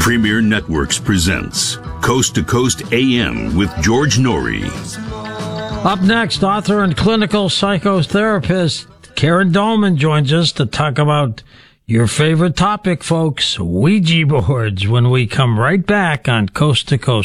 Premier Networks presents Coast to Coast AM with George Norrie. Up next, author and clinical psychotherapist Karen Dolman joins us to talk about your favorite topic, folks, Ouija boards, when we come right back on Coast to Coast.